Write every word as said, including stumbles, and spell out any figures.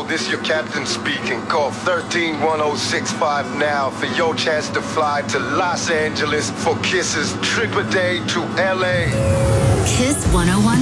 this your captain speaking. Call thirteen one oh six five now for your chance to fly to Los Angeles for Kiss's trip a day to L A. Kiss one oh one